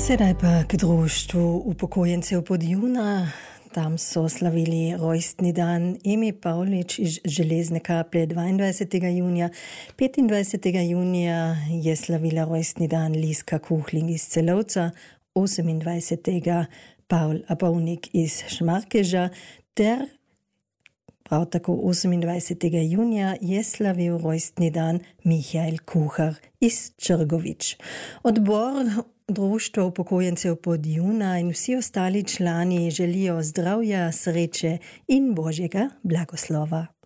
Sedaj pa k društvu upokojencev Podjuna. Tam so slavili rojstni dan Emi Pavlič iz Železne Kaplje 22. junija. 25. junija je slavila rojstni dan Liska Kuhling iz Celovca, 28. Paul Abovnik iz Šmarkeža ter prav tako 28. junija je slavil rojstni dan Mihael Kuhar iz Črgovič. Odbor Društva upokojencev Podjuna in vsi ostali člani želijo zdravja, sreče in Božjega blagoslova.